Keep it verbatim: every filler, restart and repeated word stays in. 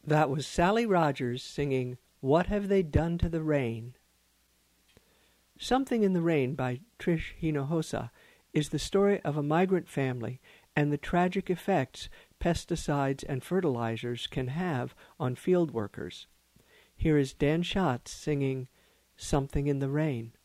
That was Sally Rogers singing What Have They Done to the Rain? Something in the Rain by Trish Hinojosa is the story of a migrant family and the tragic effects pesticides and fertilizers can have on field workers. Here is Dan Schatz singing Something in the Rain.